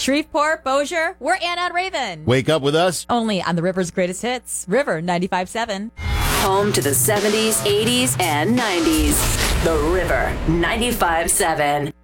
Shreveport, Bossier, we're Anna and Raven. Wake up with us. Only on the River's Greatest Hits, River 95.7. Home to the 70s, 80s, and 90s. The River 95.7.